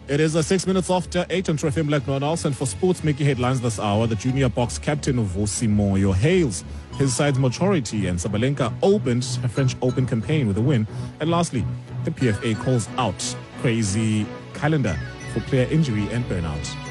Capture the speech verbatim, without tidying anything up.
It is uh, six minutes after eight on True F M Black Noise, and for sports making headlines this hour, the junior box captain Vusi Moyo hails his side's maturity, and Sabalenka opened a French Open campaign with a win. And lastly, the P F A calls out crazy calendar for player injury and burnout.